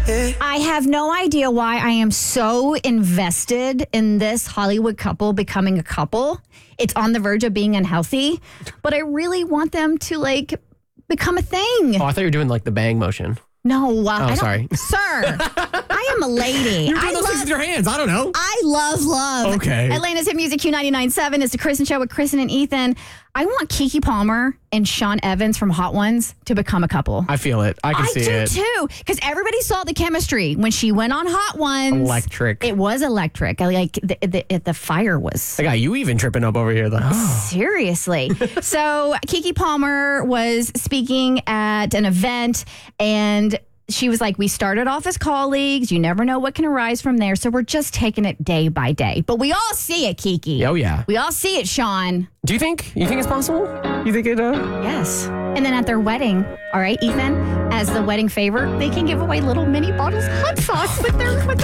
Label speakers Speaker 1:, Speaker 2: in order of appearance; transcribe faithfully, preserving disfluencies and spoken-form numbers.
Speaker 1: I have no idea why I am so invested in this Hollywood couple becoming a couple. It's on the verge of being unhealthy, but I really want them to like become a thing.
Speaker 2: Oh, I thought you were doing like the bang motion.
Speaker 1: No, uh,
Speaker 2: Oh,
Speaker 1: I don't,
Speaker 2: sorry.
Speaker 1: Sir, I am a lady.
Speaker 3: You're doing
Speaker 1: I
Speaker 3: those
Speaker 1: love,
Speaker 3: things with your hands. I don't know.
Speaker 1: I love love.
Speaker 3: Okay.
Speaker 1: Atlanta's Hit Music Q ninety-nine point seven is the Kristen Show with Kristen and Ethan. I want Keke Palmer and Sean Evans from Hot Ones to become a couple.
Speaker 2: I feel it. I can
Speaker 1: I
Speaker 2: see
Speaker 1: do
Speaker 2: it.
Speaker 1: too, because everybody saw the chemistry when she went on Hot Ones.
Speaker 2: Electric.
Speaker 1: It was electric. I Like the the, the fire was.
Speaker 2: I got you even tripping up over here, though.
Speaker 1: Seriously. So Keke Palmer was speaking at an event and she was like, we started off as colleagues. You never know what can arise from there. So we're just taking it day by day. But we all see it, Keke.
Speaker 2: Oh, yeah.
Speaker 1: We all see it, Sean.
Speaker 2: Do you think? You think it's possible? You think it? Uh...
Speaker 1: Yes. And then at their wedding, all right, Ethan, as the wedding favor, they can give away little mini bottles of hot sauce with their with their